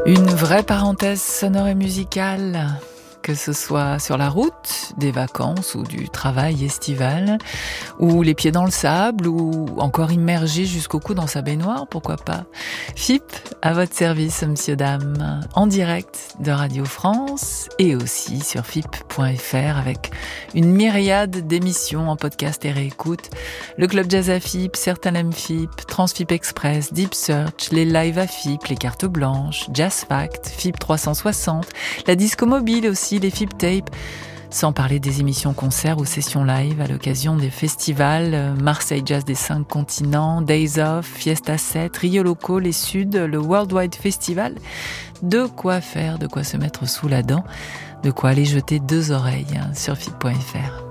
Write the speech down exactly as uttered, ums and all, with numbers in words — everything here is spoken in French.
Une vraie parenthèse sonore et musicale, que ce soit sur la route, des vacances ou du travail estival, ou les pieds dans le sable, ou encore immergé jusqu'au cou dans sa baignoire, pourquoi pas. F I P, à votre service, monsieur, dame, en direct de Radio France et aussi sur F I P point F R avec une myriade d'émissions en podcast et réécoute. Le Club Jazz à F I P, Certains l'aiment F I P, Trans F I P Express, Deep Search, les lives à F I P, les cartes blanches, Jazz Fact, F I P trois cent soixante, la disco mobile aussi, les F I P Tapes, sans parler des émissions concerts ou sessions live à l'occasion des festivals, Marseille Jazz des cinq continents, Days Off, Fiesta sept, Rio Loco, les Suds, le Worldwide Festival. De quoi faire, de quoi se mettre sous la dent, de quoi aller jeter deux oreilles sur F I P point F R.